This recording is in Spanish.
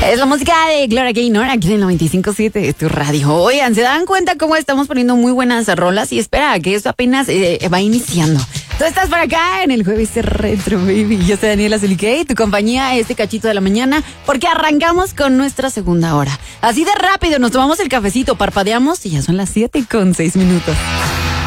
Es la música de Gloria Gaynor aquí en el 95.7 de tu radio. Oigan, ¿se dan cuenta cómo estamos poniendo muy buenas rolas? Y espera, que esto apenas va iniciando. Tú estás por acá en el jueves de Retro, baby. Yo soy Daniela Zulique y tu compañía este cachito de la mañana, porque arrancamos con nuestra segunda hora. Así de rápido, nos tomamos el cafecito, parpadeamos y ya son las 7:06.